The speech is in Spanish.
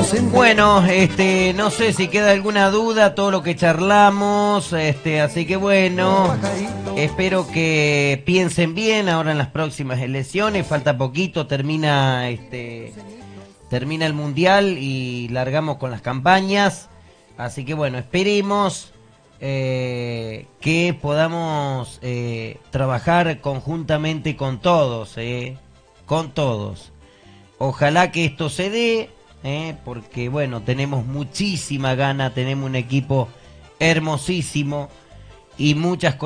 Bueno, no sé si queda alguna duda, todo lo que charlamos, así que bueno, espero que piensen bien ahora en las próximas elecciones, falta poquito, termina el Mundial y largamos con las campañas, así que bueno, esperemos que podamos trabajar conjuntamente con todos, con todos. Ojalá que esto se dé, porque bueno, tenemos muchísima gana, tenemos un equipo hermosísimo y muchas cosas.